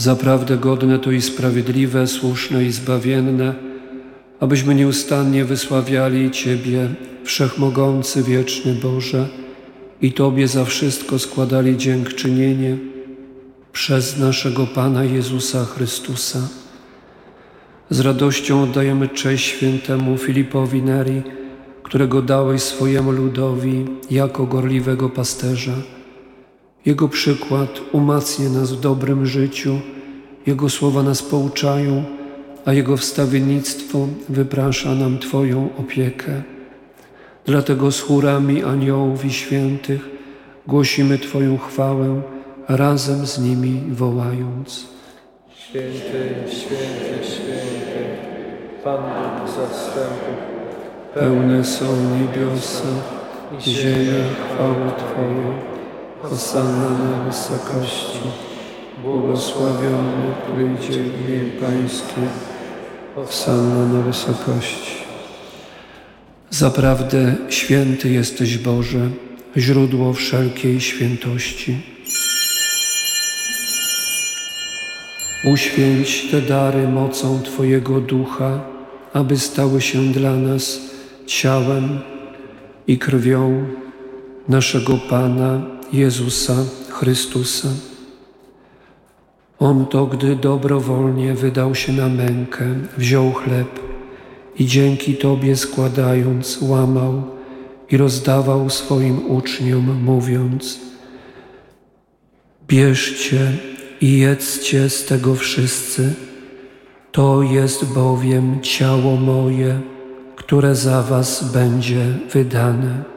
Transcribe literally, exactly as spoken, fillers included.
Zaprawdę godne to i sprawiedliwe, słuszne i zbawienne, abyśmy nieustannie wysławiali Ciebie, Wszechmogący, wieczny Boże, i Tobie za wszystko składali dziękczynienie przez naszego Pana Jezusa Chrystusa. Z radością oddajemy cześć świętemu Filipowi Neri, którego dałeś swojemu ludowi jako gorliwego pasterza. Jego przykład umacnia nas w dobrym życiu, Jego słowa nas pouczają, a Jego wstawiennictwo wyprasza nam Twoją opiekę. Dlatego z chórami aniołów i świętych głosimy Twoją chwałę, razem z nimi wołając: Święty, święty, święty, Pan Bóg zastępów, pełne są niebiosa i ziemia chwały Twojej. Hosanna na wysokości, błogosławiony przyjdzie w imię Pańskie. Hosanna na wysokości. Zaprawdę święty jesteś, Boże, źródło wszelkiej świętości. Uświęć te dary mocą Twojego Ducha, aby stały się dla nas ciałem i krwią naszego Pana Jezusa Chrystusa. On to, gdy dobrowolnie wydał się na mękę, wziął chleb i dzięki Tobie składając, łamał i rozdawał swoim uczniom, mówiąc: bierzcie i jedzcie z tego wszyscy, to jest bowiem ciało moje, które za was będzie wydane.